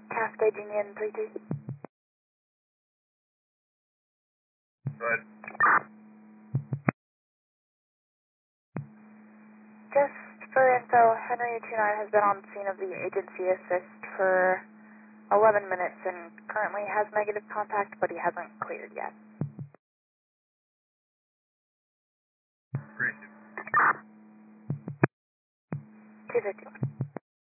Cascade Union 32. Good. Just for info, Henry 29 has been on scene of the agency assist for 11 minutes and currently has negative contact, but he hasn't cleared yet. Appreciate it. 250.